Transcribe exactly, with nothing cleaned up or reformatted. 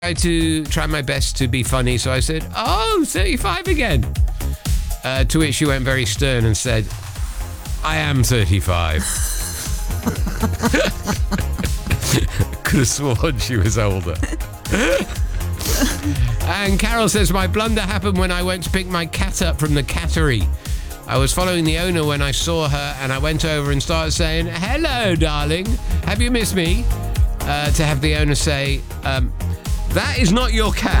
tried to try my best to be funny, so I said, oh, thirty-five again. Uh, to which she went very stern and said, I am thirty-five. Could have sworn she was older. And Carol says, my blunder happened when I went to pick my cat up from the cattery. I was following the owner when I saw her, and I went over and started saying, hello, darling, have you missed me? Uh, to have the owner say, um, that is not your cat.